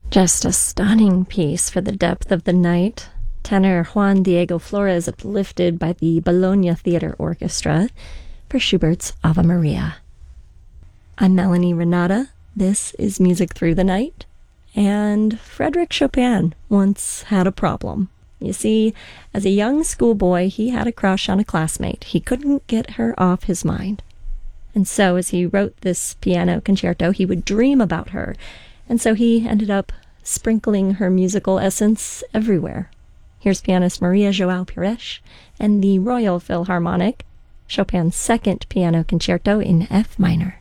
Just a stunning piece for the depth of the night. Tenor Juan Diego Flores uplifted by the Bologna Theatre Orchestra for Schubert's Ave Maria. I'm Melanie Renata. This is Music Through the Night. And Frédéric Chopin once had a problem. You see, as a young schoolboy, he had a crush on a classmate. He couldn't get her off his mind. And so as he wrote this piano concerto, he would dream about her. And so he ended up sprinkling her musical essence everywhere. Here's pianist Maria João Pires and the Royal Philharmonic, Chopin's second piano concerto in F minor.